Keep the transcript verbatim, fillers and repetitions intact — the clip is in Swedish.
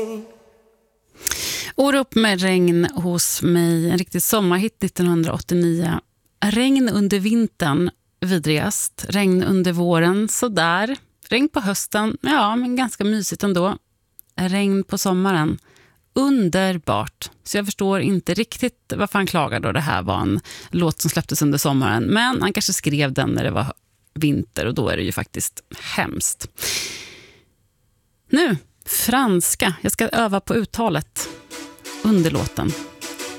Orup med regn hos mig, en riktig sommarhit nittonhundraåttionio. Regn under vintern, vidrigast. Regn under våren, sådär. Regn på hösten, ja, men ganska mysigt ändå. Regn på sommaren, underbart. Så jag förstår inte riktigt varför han klagar då. Det här var en låt som släpptes under sommaren. Men han kanske skrev den när det var vinter, och då är det ju faktiskt hemskt. Nu, franska. Jag ska öva på uttalet under låten.